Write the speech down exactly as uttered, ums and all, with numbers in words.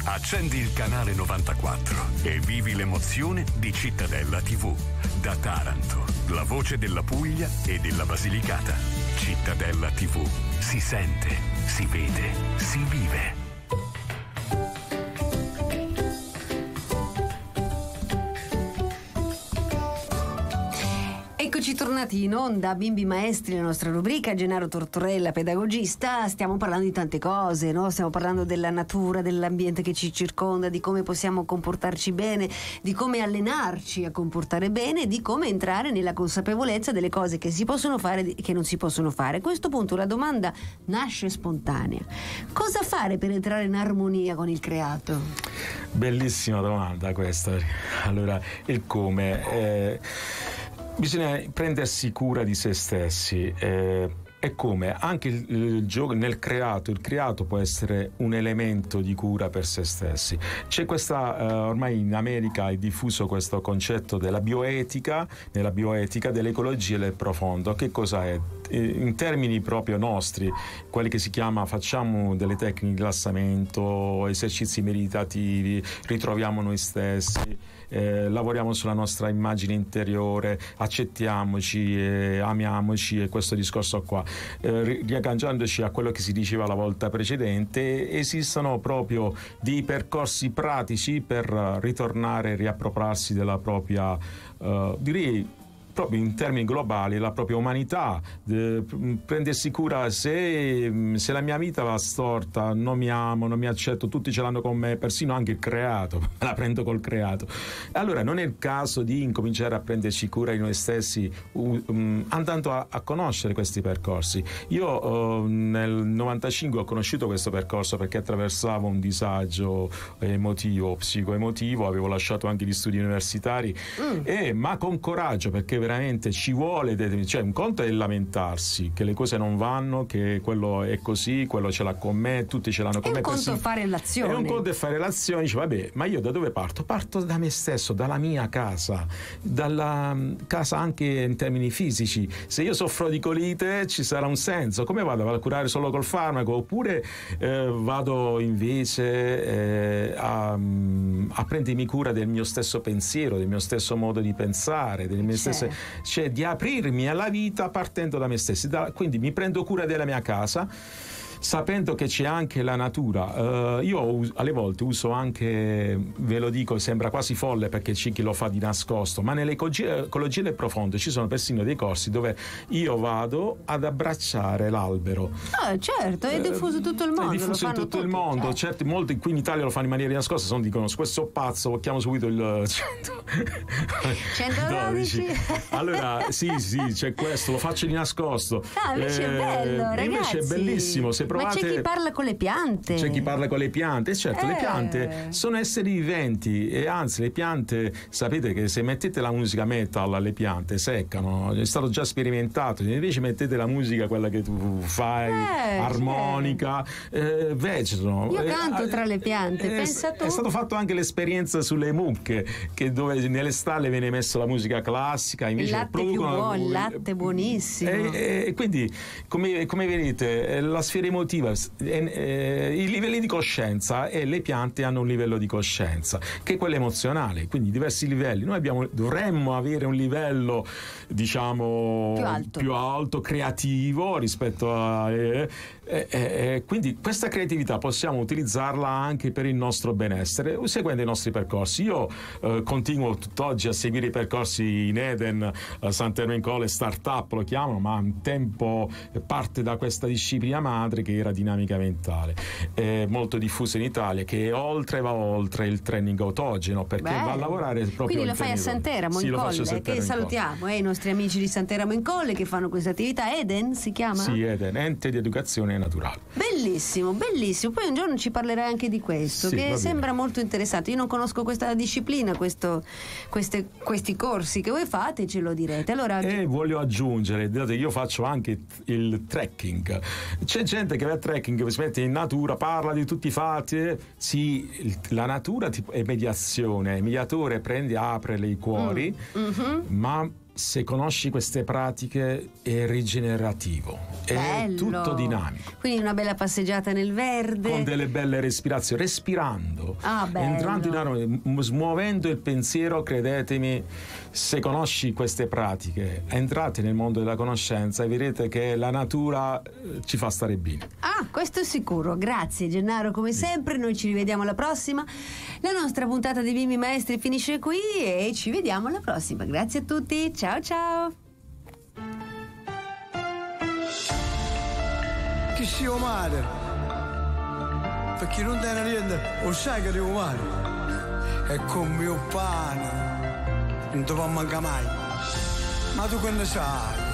Accendi il canale novantaquattro e vivi l'emozione di Cittadella tivù. Da Taranto, la voce della Puglia e della Basilicata. Cittadella tivù. Si sente, si vede, si vive. Eccoci tornati in onda, Bimbi Maestri, la nostra rubrica. Gennaro Tortorella, pedagogista. Stiamo parlando di tante cose, no? Stiamo parlando della natura, dell'ambiente che ci circonda, di come possiamo comportarci bene, di come allenarci a comportare bene, di come entrare nella consapevolezza delle cose che si possono fare e che non si possono fare. A questo punto la domanda nasce spontanea: cosa fare per entrare in armonia con il creato? Bellissima domanda questa. Allora, il come... Eh... Bisogna prendersi cura di se stessi, eh, e come anche il, il gioco nel creato, il creato può essere un elemento di cura per se stessi. C'è questa, eh, ormai in America è diffuso questo concetto della bioetica, nella bioetica dell'ecologia del profondo. Che cosa è? In termini proprio nostri, quelli che si chiama facciamo delle tecniche di rilassamento, esercizi meditativi, ritroviamo noi stessi, eh, lavoriamo sulla nostra immagine interiore, accettiamoci, eh, amiamoci, e questo discorso qua, eh, riagganciandoci a quello che si diceva la volta precedente. Esistono proprio dei percorsi pratici per ritornare, riappropriarsi della propria, eh, direi proprio in termini globali, la propria umanità, eh, prendersi cura. Se, se la mia vita va storta, non mi amo, non mi accetto, tutti ce l'hanno con me, persino anche il creato, me la prendo col creato. Allora non è il caso di incominciare a prenderci cura di noi stessi, um, um, andando a, a conoscere questi percorsi. Io uh, nel novantacinque ho conosciuto questo percorso perché attraversavo un disagio emotivo, psicoemotivo, avevo lasciato anche gli studi universitari, mm. e, ma con coraggio, perché veramente ci vuole, cioè un conto è lamentarsi che le cose non vanno, che quello è così, quello ce l'ha con me, tutti ce l'hanno con è me. Un conto è fare l'azione. È un conto è fare l'azione, dice vabbè, ma io da dove parto? Parto da me stesso, dalla mia casa, dalla casa anche in termini fisici. Se io soffro di colite ci sarà un senso, come vado? Vado a curare solo col farmaco, oppure eh, vado invece eh, a, a prendermi cura del mio stesso pensiero, del mio stesso modo di pensare, delle mie stesse, cioè di aprirmi alla vita partendo da me stessi. Da, quindi mi prendo cura della mia casa, sapendo che c'è anche la natura. Uh, io alle volte uso anche, ve lo dico, sembra quasi folle perché c'è chi lo fa di nascosto, ma nell'ecologia del profondo ci sono persino dei corsi dove io vado ad abbracciare l'albero. Ah, certo, è diffuso in tutto il mondo. È diffuso in tutto tutti, il mondo, certo. certo, molti qui in Italia lo fanno in maniera di nascosta, sono dicono questo pazzo, chiamo subito il centododici. Allora, sì, sì, c'è questo, lo faccio di nascosto. Ah, invece eh, è bello, ragazzi. Invece è bellissimo, se provate. Ma c'è chi parla con le piante. C'è chi parla con le piante, certo, eh. le piante sono esseri viventi, e anzi le piante, sapete che se mettete la musica metal alle piante seccano, è stato già sperimentato. Invece mettete la musica, quella che tu fai, eh, armonica, eh, vegetano. Io canto eh, tra le piante, eh, pensa tu. È stato fatto anche l'esperienza sulle mucche, che dove nelle stalle viene messo la musica classica, invece il latte producono più buono, il latte buonissimo. E, e quindi come, come vedete la sfera emotiva, eh, i livelli di coscienza, e le piante hanno un livello di coscienza che è quello emozionale, quindi diversi livelli. Noi abbiamo, dovremmo avere un livello, diciamo, più alto, più alto creativo rispetto a eh, eh, eh, quindi questa creatività possiamo utilizzarla anche per il nostro benessere, seguendo i nostri percorsi. Io eh, continuo tutt'oggi a seguire i percorsi in Eden, uh, Saint-Germain Cole, startup lo chiamano, ma un tempo parte da questa disciplina madre che era dinamica mentale, eh, molto diffusa in Italia, che oltre va oltre il training autogeno, perché Beh, va a lavorare proprio. quindi lo fai a Santeramo, sì, in Colle, Santeramo, che in salutiamo, eh, i nostri amici di Santeramo in Colle che fanno questa attività. Eden si chiama? Sì, Eden, ente di educazione naturale. Bellissimo, bellissimo. Poi un giorno ci parlerai anche di questo, sì, che sembra molto interessante. Io non conosco questa disciplina, questo, queste, questi corsi che voi fate, ce lo direte. Allora, e voglio aggiungere, io faccio anche il trekking. C'è gente che va a trekking, si mette in natura, parla di tutti i fatti. Eh? Sì, la natura è mediazione, il mediatore prende, apre i cuori, mm. mm-hmm. ma se conosci queste pratiche è rigenerativo, è Bello. tutto dinamico. Quindi una bella passeggiata nel verde. Con delle belle respirazioni, respirando, Ah, bello. entrando in armonia, smuovendo il pensiero, credetemi, se conosci queste pratiche, entrate nel mondo della conoscenza e vedrete che la natura eh, ci fa stare bene. Ah, questo è sicuro. Grazie Gennaro, come sempre. Noi ci rivediamo alla prossima. La nostra puntata di Bimbi Maestri finisce qui e ci vediamo alla prossima. Grazie a tutti. Ciao ciao. Che sia umano, perché non te ne rende, lo sai che è umano, è come il pane, non ti può mancare mai, ma tu quando sai?